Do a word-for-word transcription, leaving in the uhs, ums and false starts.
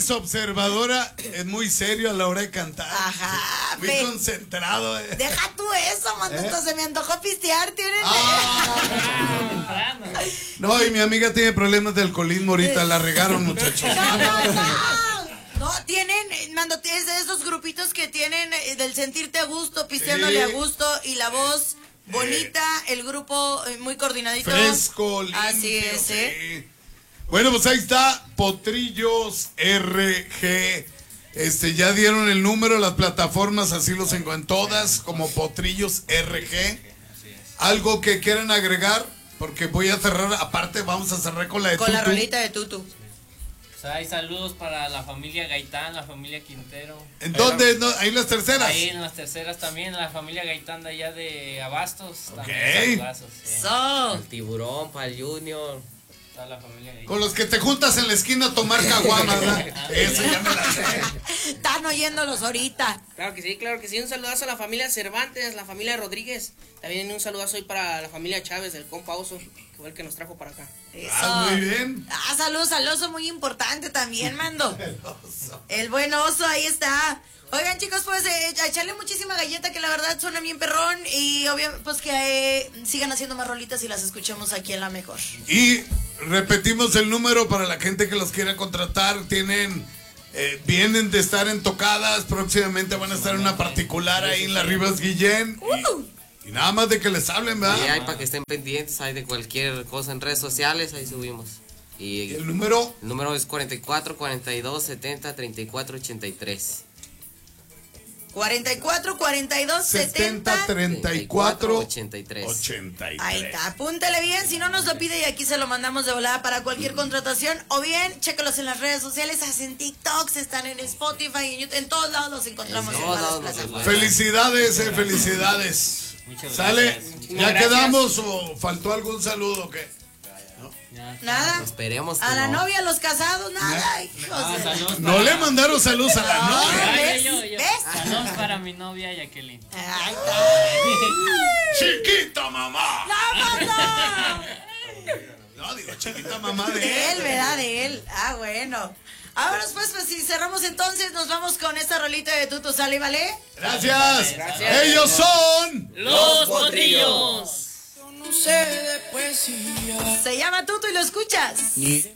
eres observadora, es muy serio a la hora de cantar. Ajá. Muy pe- concentrado. Eh. Deja tú eso, Manduto, ¿Eh? se me antojó pistear, tienen. Ah. No, y mi amiga tiene problemas de alcoholismo ahorita, la regaron, muchachos. No, no, no. No, tienen, eh, Mando, es de esos grupitos que tienen eh, del sentirte a gusto, pisteándole Sí. a gusto y la voz bonita, el grupo eh, muy coordinadito. Fresco, limpio. Así es, ¿eh? Sí. Bueno, pues ahí está, Potrillos R G. Este, ya dieron el número, las plataformas así los encuentran todas como Potrillos R G. ¿Algo que quieran agregar? Porque voy a cerrar, aparte vamos a cerrar con la de Con la Tutu. rolita de Tutu. O sea, hay saludos para la familia Gaitán, la familia Quintero. ¿En dónde? No, ahí las terceras. Ahí en las terceras también, la familia Gaitán de allá de Abastos. Ok. También saludazos, sí. So. El tiburón, para el Junior. Toda la familia Gaitán. Con los que te juntas en la esquina a tomar caguamas, ¿verdad? Eso ya me la sé. Están oyéndolos ahorita. Claro que sí, claro que sí. Un saludazo a la familia Cervantes, la familia Rodríguez. También un saludazo hoy para la familia Chávez, el compa Oso, que fue el que nos trajo para acá. Eso. Ah, muy bien. Ah, saludos al oso, muy importante también, Mando. El buen oso, ahí está. Oigan, chicos, pues eh, a echarle muchísima galleta, que la verdad suena bien perrón. Y obviamente, pues que eh, sigan haciendo más rolitas y las escuchemos aquí en La Mejor. Y repetimos el número para la gente que los quiera contratar. Tienen, eh, vienen de estar en tocadas, próximamente van a estar en una particular ahí en la Rivas Guillén. Uh. Y, y nada más de que les hablen, Y ¿verdad? hay para que estén pendientes, hay de cualquier cosa en redes sociales, ahí subimos. Y Y el número, el número es cuarenta y cuatro, cuarenta y dos, setenta, treinta y cuatro, ochenta y tres. cuarenta y cuatro, cuarenta y dos, setenta, setenta. treinta y cuatro, ochenta y tres. ochenta y tres. Ahí está, apúntale bien, si no nos lo pide y aquí se lo mandamos de volada para cualquier contratación. O bien, chécalos en las redes sociales, hacen TikToks, están en Spotify, en YouTube, en todos lados los encontramos. En en todos todas lados las nos plataformas. Felicidades, eh, felicidades. Muchas ¿Sale? gracias. ¿Ya Gracias. quedamos o faltó algún saludo o qué? Ya. Nada. Esperemos que A la no. novia, a los casados, nada. hijos Ah, de- saludos No para- le mandaron saludos a la No. novia. Ay, ¿Ves? yo, yo. ¿Ves? Saludos para mi novia Jacqueline. Ahí está. Chiquita mamá. ¡No, no! No, digo, chiquita mamá de De él, él. ¿verdad? De él. Ah, bueno. Ahora pues, pues si cerramos entonces, nos vamos con esta rolita de Tuto, ¿sale, vale? Gracias. Gracias. Ellos son. ¡Los Potrillos! Se llama Tuto y lo escuchas.